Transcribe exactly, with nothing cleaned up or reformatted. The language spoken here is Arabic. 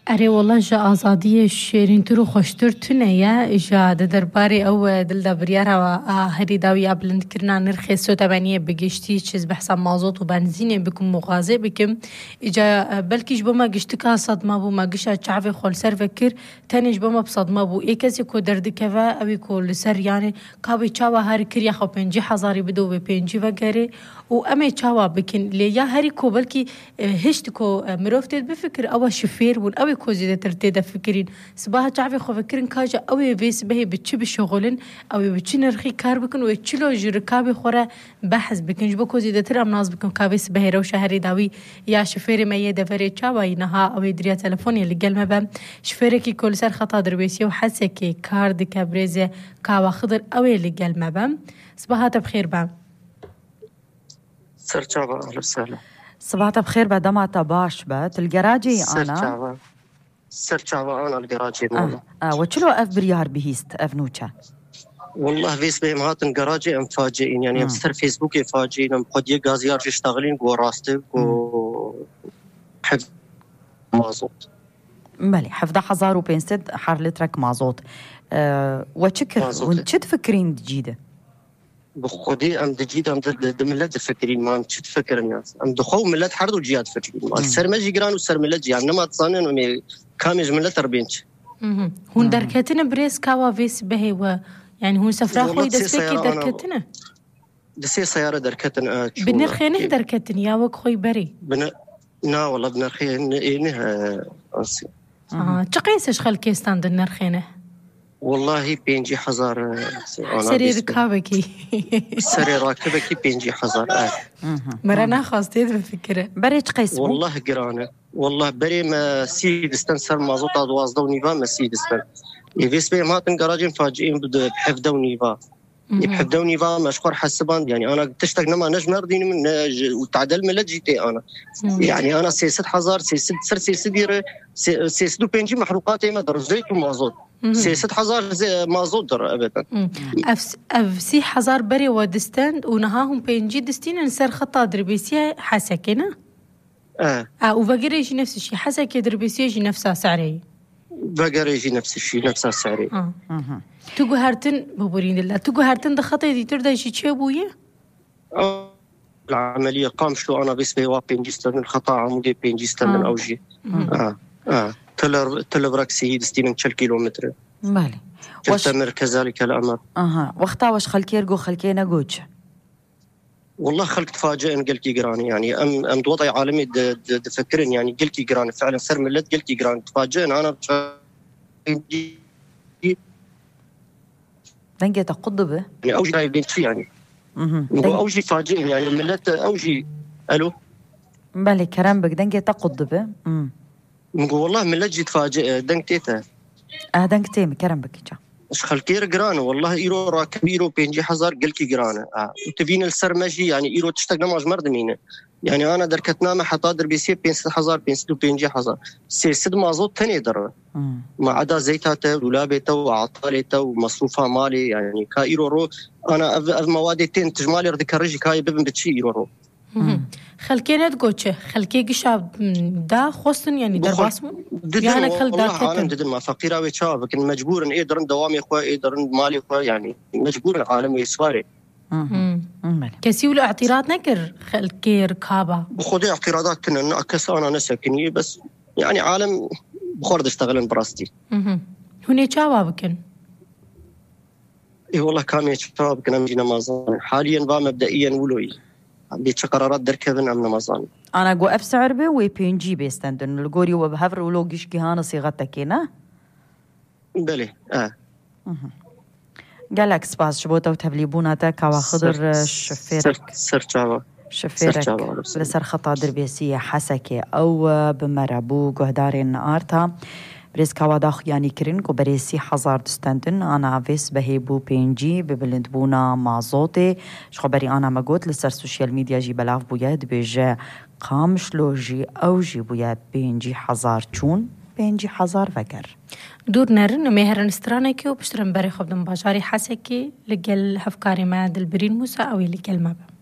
اري والله جا آزادی شیرین ترو خوشتر تنیا جا درباره او دل دبریارا و هری داوی ابلند کرنا نرخی سوتابانیه بگشتی چیز بحثا مازوت و بنزینه بکم مغازه بکم اجا بلکیش بما گشتکا صدمه بو ما گشا چعف خول سر فکر تنیش بما بصدمه بو ای کسی کو درد کوا اوی کو لسر یعنی کابی چاوا هر کریا خو پنجی هزاری بدو به پنجی وگره و امی چاوا بکن لیا هری کو بلکی هشت کو مروفتید بفکر او شفیر بون او کوزي ترتيدا فكرين صباح تعرفي خو فكرين كاجا اوي فيس به بتشي بشغلن او بتشي نرخي كار بكن وتشلو جركابي خورا بحث بكن جبو كوزي تر امناز بكن كابيس به رو شهري داوي يا شفير ما يدفري تشاوي نها او دريا تليفوني اللي قال ما شفيركي كل سر خطا دربيسي وحسكي كارد كابريزه كاوا خضر او اللي قال ما صباح بخير بام سر تشاوا اهلا وسهلا صباح بخير بدما تباش بات الجراجي انا سرچاوا أنا الجراجي آه. آه. وشلو أف بريار بهيست أف نوشا والله فيس بهم هاتن جراجي أم فاجئين يعني أم سر فيسبوك فاجئين أم قد يجازيار يشتغلين جو راستك و حفظ مازوت بلي حفظ حزار وبينستد حار لترك مازوت أه وشكر وشد فكرين جديدة بخودي أم جديد أم دملت فكرين ما أم شد فكر الناس أم دخو ملت حرد وجياد فكرين ما سر مجي جران وسر ملت جيان نما تصانن ومي كامج ملت ربينش هون دركتنا بريس كاوا فيس به و يعني هون سفرة خوي دستكي دركتنا دسي سيارة دركتنا بنرخينه دركتنا يا وك خوي بري بن نا والله بنرخينه إنها أصي آه تقيسش خلكي ستاند النرخينه والله بينجي حزار سري ركابكي سري راكبكي بينجي حزار آه. مرنا خاصتي بفكره بري تقيس والله قرانه والله بري ما سيد استنسر مازوت ادواز ونيفا ما سيد استن يفيس بي ماتن جراجين فاجئين بحفظ ونيفا يبحفظ ونيفا مشكور حسبان يعني انا تشتق نما نجم نردين من وتعدل من جيتي انا يعني انا سياسه حزار سياسه سر سياسه ديره سياسه بينجي محروقات ما درجيت مازوت سياسة حزار زي مازوت در أبدا أف أف سي حزار بري ودستند ونهاهم بينجي دستين نسر خطا دربيسيا حسكنا آه آه وبقري يجي نفس الشيء حسك دربيسيا يجي نفسها سعري بقري يجي نفس الشيء نفسها سعري آه تقو هارتن ببورين الله تقو هارتن دخطي دي تردا يجي تشابوية آه العملية قام شو أنا بس بيوا بينجستن الخطا عمودي بينجستن من أوجي آه آه تلر تلبرك سيد ستين كل كيلومتر بالي تستمر كذلك الأمر أها وقتها وش خلكيرجو خلكينا جوج والله خلك تفاجئن قلتي جراني يعني أم أم دوطي عالمي تفكرن يعني قلتي جراني فعلا سر ملت قلتي جراني تفاجئن أنا دنجة تقضبه يعني أوجي جاي بنتي يعني أوجي فاجئن يعني ملت أوجي ألو بالي كرام بك دنجة تقضبه أمم نقول والله من لجي تفاجئ دنكتيته اه دنكتيم كرم بكيجا اش خلكير جرانه والله ايرو راكب ايرو بينجي حزار قلكي جرانه اه وتبين السرمجي يعني ايرو تشتاق نماج مردمينه يعني انا دركتنا ما حطا دربيسي بينس حزار بينس بينجي حزار سيسد مازوت تاني در ما عدا زيتاته ولابته وعطالته ومصروفها مالي يعني كايرو رو انا المواد تجمالي ذكرجي كاي ببن بتشي ايرو رو خلكينا تقولش خلكي قشاب دا خصن يعني درباسم يعني خل دا عالم دد ما فقيرة وشاب لكن مجبور إن يقدرن دوامي إخوة يقدرن مالي إخوة يعني مجبور العالم يسواري كسي ولا اعتراض نكر خلكي ركابة بخودي اعتراضات كنا نعكس أنا نسكني بس يعني عالم بخورد اشتغلن براستي هني شاب بكن إيه والله كامي شاب كنا مجينا مازان حاليا با مبدئيا ولوي بيتش قرارات دركبن أم نمازان أنا جو أف سعر به ويبينجي بيستندن الجوري وبهفر ولوجيش كهانة صيغتك كنا بله آه قالك سباس شبوته وتبليبونا تاك وخضر شفيرك سرچاوا شفيرك لسر خطا دربيسية حسكي أو بمربو جهدارين آرتا بريس كواداخ يعني كرين كو بريسي حزار دستندن أنا فيس بهيبو بينجي ببلند بونا مازوتي شخبري أنا ما قلت لسر سوشيال ميديا جي بلاف بويا دبيجا قامش لوجي أو جي بويا بينجي حزار چون بينجي حزار فكر دور نرن مهرن استرانكي وبشترن بري خبدن باجاري حسكي لقل هفكاري ما دل برين موسى أو لقل ما